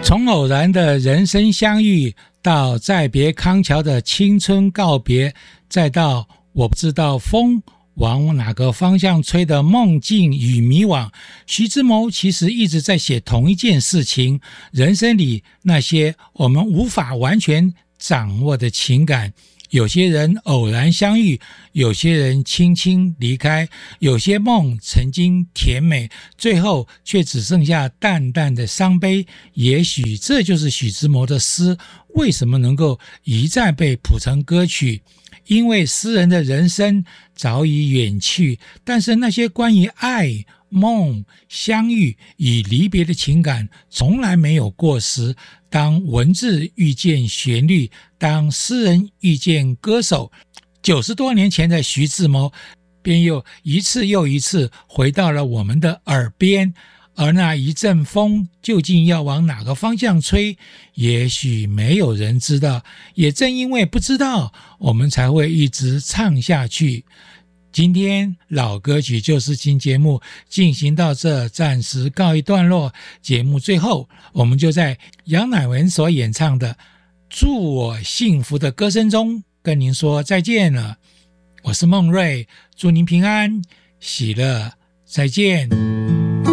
从偶然的人生相遇，到再别康桥的青春告别，再到我不知道风往哪个方向吹的梦境与迷惘，徐志摩其实一直在写同一件事情，人生里那些我们无法完全掌握的情感。有些人偶然相遇，有些人轻轻离开，有些梦曾经甜美，最后却只剩下淡淡的伤悲。也许这就是许志摩的诗为什么能够一再被谱成歌曲，因为诗人的人生早已远去，但是那些关于爱、梦、相遇与离别的情感从来没有过时。当文字遇见旋律，当诗人遇见歌手，90多年前的徐志摩便又一次又一次回到了我们的耳边。而那一阵风究竟要往哪个方向吹，也许没有人知道，也正因为不知道，我们才会一直唱下去。今天老歌曲救世经节目进行到这，暂时告一段落。节目最后，我们就在杨乃文所演唱的《祝我幸福》的歌声中跟您说再见了。我是孟瑞，祝您平安喜乐，再见。